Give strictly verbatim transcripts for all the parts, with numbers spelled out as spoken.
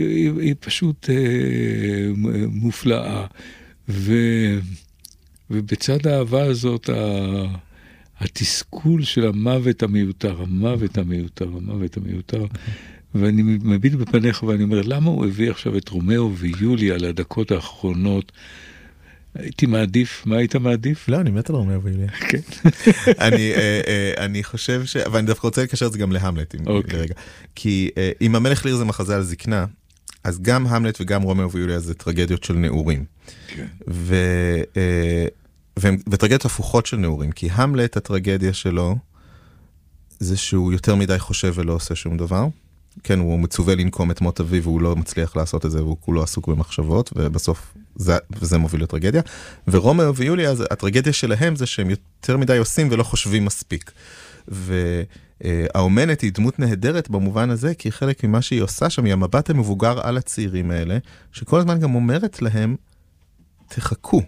היא, היא פשוט אה, מופלאה. ו, ובצד האהבה הזאת, התסכול של המוות המיותר, המוות המיותר, המוות המיותר, ואני מביט בפניך ואני אומר, למה הוא הביא עכשיו את רומאו ויוליה לדקות האחרונות? הייתי מעדיף, מה היית מעדיף? לא, אני מת על רומאו ויוליה. כן. אני, אני חושב ש... אבל אני דווקא רוצה לקשר את זה גם להמלט, לרגע. כי אם המלך ליר זה מחזה על זקנה, אז גם המלט וגם רומאו ויוליה זה טרגדיות של נעורים. כן. ו... וטרגדיות הפוכות של נעורים, כי המלט, הטרגדיה שלו, זה שהוא יותר מדי חושב ולא עושה שום דבר. כן, הוא מצווה לנקום את מות אביו, והוא לא מצליח לעשות את זה, והוא כולו עסוק במחשבות, ובסוף זה, וזה מוביל לטרגדיה. ורומאו ויוליה, הטרגדיה שלהם זה שהם יותר מדי עושים ולא חושבים מספיק. והאומנת היא דמות נהדרת במובן הזה, כי חלק ממה שהיא עושה שם, היא המבט המבוגר על הצעירים האלה, שכל הזמן גם אומרת להם, תחכו.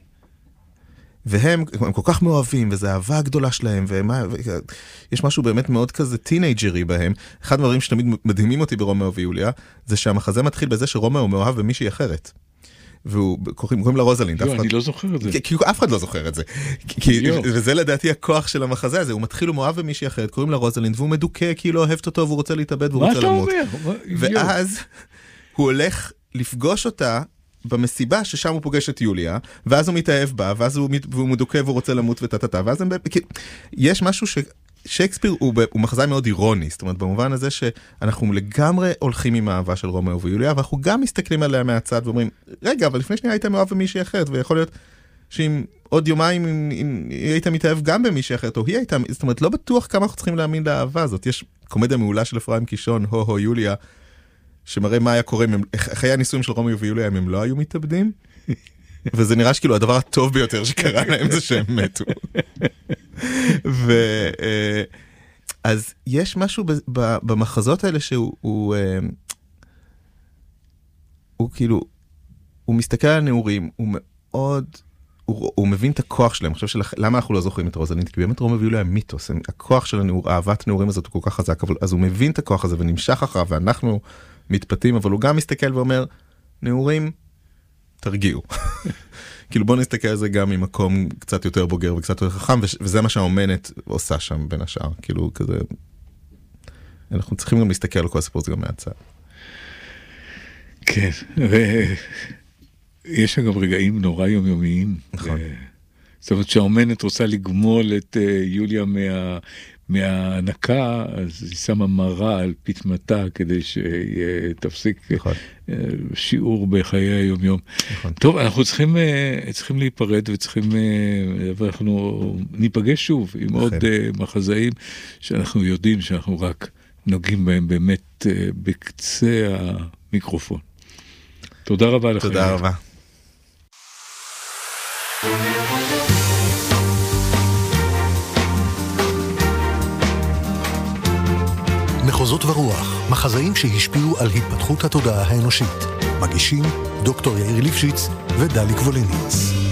והם הם כל כך מאוהבים, וזו אהבה הגדולה שלהם, ויש משהו באמת מאוד כזה טינאג'רי בהם. אחד הדברים שתמיד מדהימים אותי ברומאו ויוליה, זה שהמחזה מתחיל בזה שרומאו מאוהב במישהי אחרת. והוא, קוראים לה רוזלינד. לא, אני לא זוכר את זה. כי אף אחד לא זוכר את זה. וזה לדעתי הכוח של המחזה הזה, הוא מתחיל ומאוהב במישהי אחרת, קוראים לה רוזלינד, והוא מדוכא כי היא לא אוהבת אותו, והוא רוצה להתאבד, והוא רוצה למות. מה אתה אומר? ואז הוא הולך לפגוש אותה, במסיבה ששם הוא פוגש את יוליה, ואז הוא מתאהב בה, ואז הוא, הוא מדוכא והוא רוצה למות ותתתה, ואז הם... יש משהו ששייקספיר הוא, הוא מחזאי מאוד אירוני, זאת אומרת, במובן הזה שאנחנו לגמרי הולכים עם האהבה של רומאו ויוליה, ואנחנו גם מסתכלים עליה מהצד ואומרים, רגע, אבל לפני שניה היית מאוהב במישהי אחרת, ויכול להיות שאם עוד יומיים אם, אם היית מתאהב גם במישהי אחרת, או היא הייתה, זאת אומרת, לא בטוח כמה אנחנו צריכים להאמין לאהבה הזאת. יש קומדיה מעולה של אפרים קישון, הו הו יוליה, שמראה מה היה קורה, חיי הנישואים של רומאו ויוליה, הם לא היו מתאבדים, וזה נראה שכאילו הדבר הטוב ביותר שקרה להם זה שהם מתו. ו... אז יש משהו במחזות האלה שהוא, הוא, הוא כאילו, הוא מסתכל על הנעורים, הוא מאוד, הוא, הוא מבין את הכוח שלהם. אני חושב שלמה אנחנו לא זוכרים את רוזלינד? כי באמת רומאו ויוליה מיתוס, הכוח של הנעור, אהבת נעורים הזאת הוא כל כך חזק, אבל, אז הוא מבין את הכוח הזה ונמשך אחריו, ואנחנו מתפתים, אבל הוא גם מסתכל ואומר, נעורים, תרגיעו. כאילו בוא נסתכל על זה גם ממקום קצת יותר בוגר וקצת יותר חכם, וזה מה שהאומנת עושה שם בין השאר. כאילו כזה, אנחנו צריכים גם להסתכל על כל הסיפור הזה גם מהצד. כן, ויש גם רגעים נורא יומיומיים. נכון. זאת אומרת שהאומנת רוצה לגמול את יוליה מה... מהענקה, אז היא שמה מראה על פתמתה כדי שתפסיק נכון. שיעור בחיי היומיום. נכון. טוב, אנחנו צריכים, צריכים להיפרד וצריכים, ואנחנו ניפגש שוב עם נכון. עוד מחזאים שאנחנו יודעים שאנחנו רק נוגעים בהם באמת בקצה המיקרופון. תודה רבה לך. תודה רבה. מחוזות ורוח, מחזאים שהשפיעו על התפתחות התודעה האנושית. מגישים דוקטור יאיר ליפשיץ ודלי קבוליניץ.